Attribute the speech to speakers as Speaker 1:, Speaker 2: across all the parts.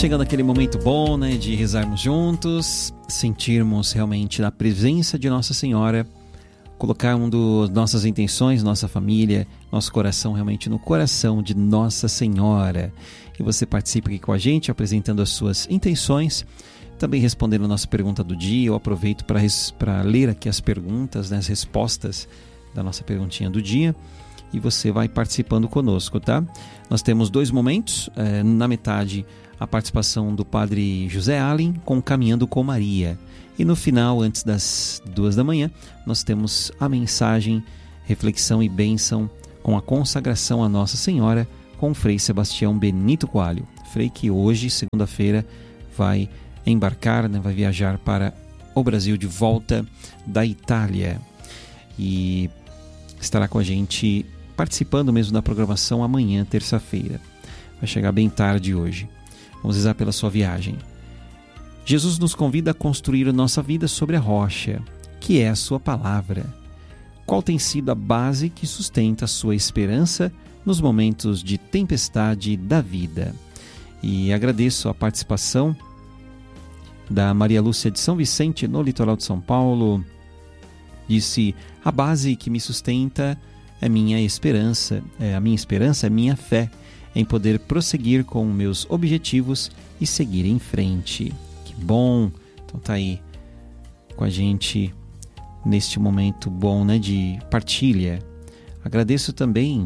Speaker 1: chegando aquele momento bom, né, de rezarmos juntos, sentirmos realmente na presença de Nossa Senhora, colocar nossas intenções, nossa família, nosso coração realmente no coração de Nossa Senhora. E você participa aqui com a gente, apresentando as suas intenções, também respondendo a nossa pergunta do dia. Eu aproveito para ler aqui as perguntas, né, as respostas da nossa perguntinha do dia. E você vai participando conosco, tá? Nós temos 2 momentos. Na metade, a participação do Padre José Allen com Caminhando com Maria. E no final, antes das 2 da manhã, nós temos a mensagem, reflexão e bênção com a consagração a Nossa Senhora com o Frei Sebastião Benito Coalho. Frei que hoje, segunda-feira, vai embarcar, né, vai viajar para o Brasil de volta da Itália. E estará com a gente participando mesmo da programação amanhã, terça-feira. Vai chegar bem tarde hoje. Vamos rezar pela sua viagem. Jesus nos convida a construir a nossa vida sobre a rocha, que é a sua palavra. Qual tem sido a base que sustenta a sua esperança nos momentos de tempestade da vida? E agradeço a participação da Maria Lúcia de São Vicente, no litoral de São Paulo. Disse: a base que me sustenta é minha esperança, a minha esperança é minha fé em poder prosseguir com meus objetivos e seguir em frente. Que bom! Então tá aí com a gente neste momento bom, né, de partilha. Agradeço também,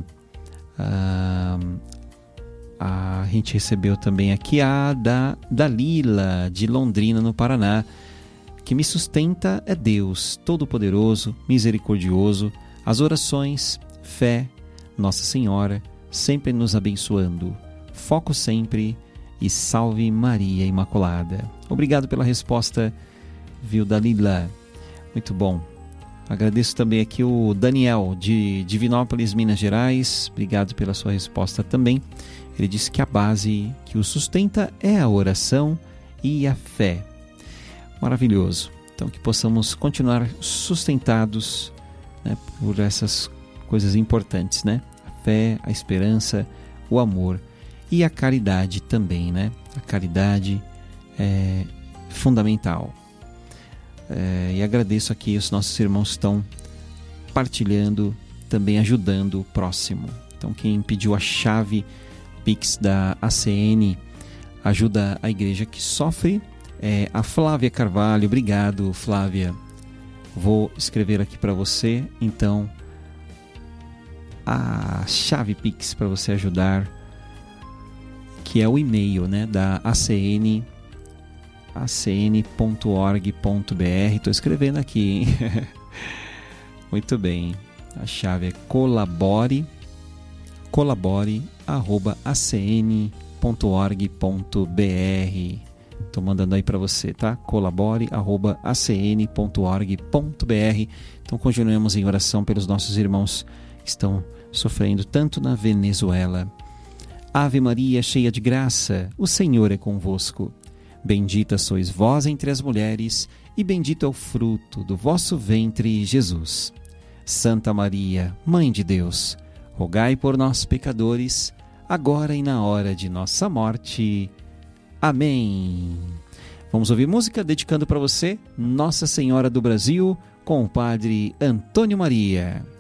Speaker 1: a gente recebeu também aqui a da Lila, de Londrina, no Paraná. Que me sustenta é Deus, Todo-Poderoso, Misericordioso, as orações, fé, Nossa Senhora, sempre nos abençoando. Foco sempre e salve Maria Imaculada. Obrigado pela resposta, viu, Dalila? Muito bom. Agradeço também aqui o Daniel, de Divinópolis, Minas Gerais. Obrigado pela sua resposta também. Ele disse que a base que o sustenta é a oração e a fé. Maravilhoso. Então, que possamos continuar sustentados, né, por essas coisas importantes, né? A fé, a esperança, o amor e a caridade também, né? A caridade é fundamental. E agradeço aqui os nossos irmãos que estão partilhando, também ajudando o próximo. Então, quem pediu a chave Pix da ACN ajuda a igreja que sofre é a Flávia Carvalho. Obrigado, Flávia. Vou escrever aqui para você, então, a chave Pix para você ajudar, que é o e-mail, né, da ACN, acn.org.br. Estou escrevendo aqui, hein? Muito bem. A chave é colabore@acn.org.br. Estou mandando aí para você, tá? colabore@acn.org.br. Então continuemos em oração pelos nossos irmãos que estão sofrendo tanto na Venezuela. Ave Maria, cheia de graça, o Senhor é convosco. Bendita sois vós entre as mulheres, e bendito é o fruto do vosso ventre, Jesus. Santa Maria, Mãe de Deus, rogai por nós, pecadores, agora e na hora de nossa morte. Amém. Vamos ouvir música dedicando para você Nossa Senhora do Brasil com o Padre Antônio Maria.